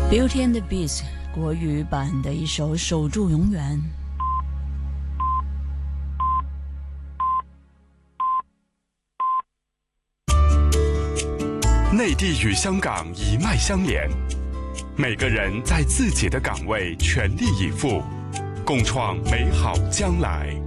Beauty and the Beast 国语版的一首《守住永远》。 内地与香港一脉相连，每个人在自己的岗位全力以赴，共创美好将来。